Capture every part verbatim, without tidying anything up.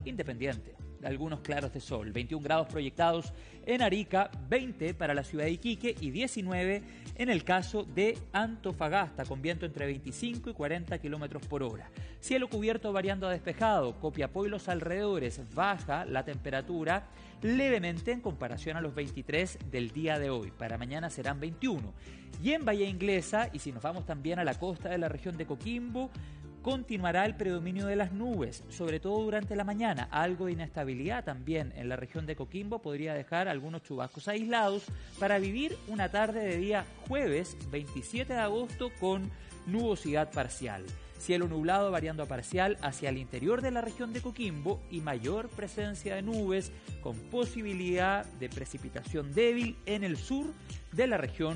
Independiente, algunos claros de sol, veintiún grados proyectados en Arica, veinte para la ciudad de Iquique y diecinueve en el caso de Antofagasta, con viento entre veinticinco y cuarenta kilómetros por hora. Cielo cubierto variando a despejado, Copiapó y los alrededores baja la temperatura levemente en comparación a los veintitrés del día de hoy. Para mañana serán veintiuno. Y en Bahía Inglesa, y si nos vamos también a la costa de la región de Coquimbo, continuará el predominio de las nubes, sobre todo durante la mañana. Algo de inestabilidad también en la región de Coquimbo podría dejar algunos chubascos aislados para vivir una tarde de día jueves veintisiete de agosto con nubosidad parcial. Cielo nublado variando a parcial hacia el interior de la región de Coquimbo y mayor presencia de nubes con posibilidad de precipitación débil en el sur de la región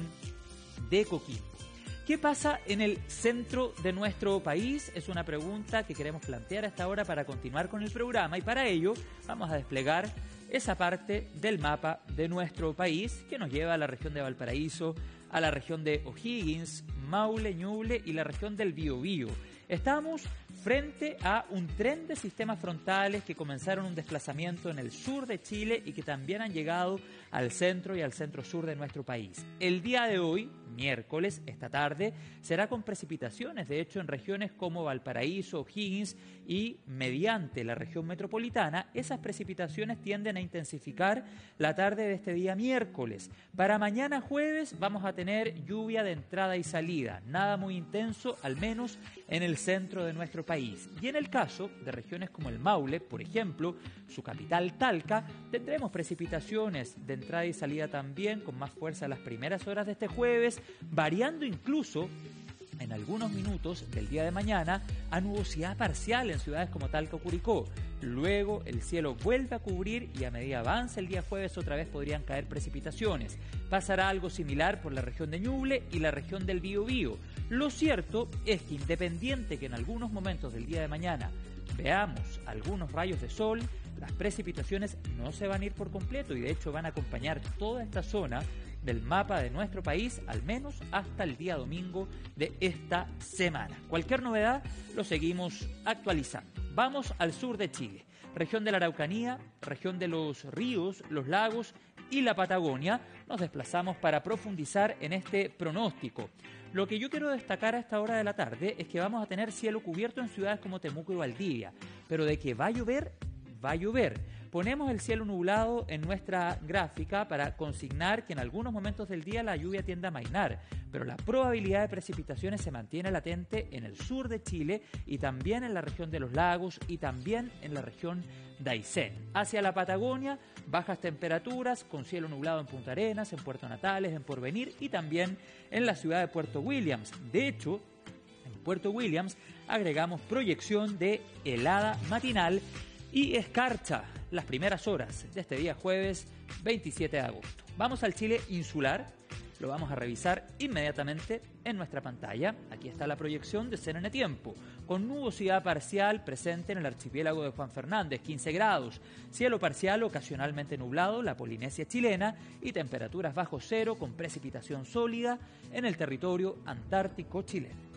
de Coquimbo. ¿Qué pasa en el centro de nuestro país? Es una pregunta que queremos plantear a esta hora para continuar con el programa y para ello vamos a desplegar esa parte del mapa de nuestro país que nos lleva a la región de Valparaíso, a la región de O'Higgins, Maule, Ñuble y la región del Biobío. Estamos frente a un tren de sistemas frontales que comenzaron un desplazamiento en el sur de Chile y que también han llegado al centro y al centro sur de nuestro país. El día de hoy, miércoles, esta tarde, será con precipitaciones, de hecho en regiones como Valparaíso, O'Higgins y mediante la región metropolitana, esas precipitaciones tienden a intensificar la tarde de este día miércoles. Para mañana jueves vamos a tener lluvia de entrada y salida, nada muy intenso, al menos en el centro de nuestro país. Y en el caso de regiones como el Maule, por ejemplo, su capital Talca, tendremos precipitaciones de entrada y salida también con más fuerza las primeras horas de este jueves, variando incluso en algunos minutos del día de mañana a nubosidad parcial en ciudades como Talca o Curicó. Luego el cielo vuelve a cubrir y a medida avance el día jueves otra vez podrían caer precipitaciones. Pasará algo similar por la región de Ñuble y la región del Biobío. Lo cierto es que independiente que en algunos momentos del día de mañana veamos algunos rayos de sol, las precipitaciones no se van a ir por completo y de hecho van a acompañar toda esta zona del mapa de nuestro país, al menos hasta el día domingo de esta semana. Cualquier novedad lo seguimos actualizando. Vamos al sur de Chile, región de la Araucanía, región de los ríos, los lagos y la Patagonia. Nos desplazamos para profundizar en este pronóstico. Lo que yo quiero destacar a esta hora de la tarde es que vamos a tener cielo cubierto en ciudades como Temuco y Valdivia, pero de que va a llover, va a llover. Ponemos el cielo nublado en nuestra gráfica para consignar que en algunos momentos del día la lluvia tiende a amainar, pero la probabilidad de precipitaciones se mantiene latente en el sur de Chile y también en la región de los lagos y también en la región de Aysén. Hacia la Patagonia, bajas temperaturas con cielo nublado en Punta Arenas, en Puerto Natales, en Porvenir y también en la ciudad de Puerto Williams. De hecho, en Puerto Williams agregamos proyección de helada matinal y escarcha las primeras horas de este día jueves veintisiete de agosto. Vamos al Chile insular, lo vamos a revisar inmediatamente en nuestra pantalla. Aquí está la proyección de C N N Tiempo, con nubosidad parcial presente en el archipiélago de Juan Fernández, quince grados, cielo parcial ocasionalmente nublado, la Polinesia chilena, y temperaturas bajo cero con precipitación sólida en el territorio antártico chileno.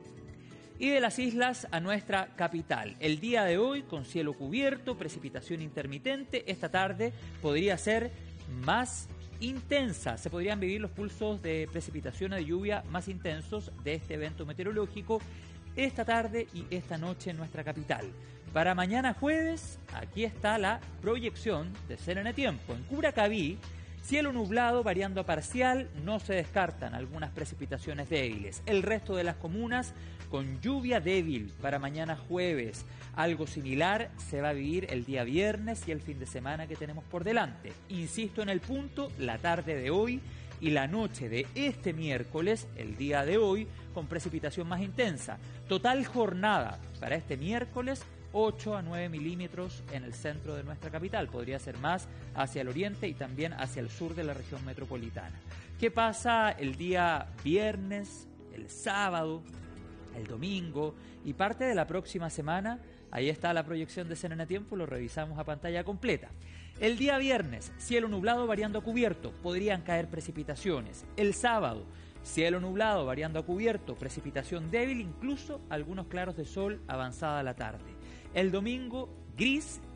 Y de las islas a nuestra capital. El día de hoy con cielo cubierto, precipitación intermitente. Esta tarde podría ser más intensa. Se podrían vivir los pulsos de precipitación o de lluvia más intensos de este evento meteorológico esta tarde y esta noche en nuestra capital. Para mañana jueves, aquí está la proyección de C N N Tiempo. En Curacaví, cielo nublado variando a parcial, no se descartan algunas precipitaciones débiles. El resto de las comunas con lluvia débil para mañana jueves. Algo similar se va a vivir el día viernes y el fin de semana que tenemos por delante. Insisto en el punto, la tarde de hoy y la noche de este miércoles, el día de hoy, con precipitación más intensa. Total jornada para este miércoles, ocho a nueve milímetros en el centro de nuestra capital. Podría ser más hacia el oriente y también hacia el sur de la región metropolitana. ¿Qué pasa el día viernes, el sábado, el domingo y parte de la próxima semana? Ahí está la proyección de C N N Tiempo, lo revisamos a pantalla completa. El día viernes, cielo nublado variando a cubierto, podrían caer precipitaciones. El sábado, cielo nublado variando a cubierto, precipitación débil, incluso algunos claros de sol avanzada la tarde. El domingo, gris